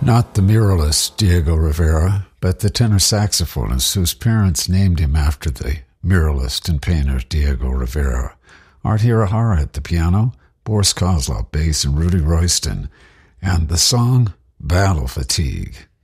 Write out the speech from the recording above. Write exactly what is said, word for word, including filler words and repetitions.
Not the muralist Diego Rivera, but the tenor saxophonist whose parents named him after the muralist and painter Diego Rivera. Art Hirahara at the piano, Boris Kozlov bass, and Rudy Royston, and the song Battle Fatigue.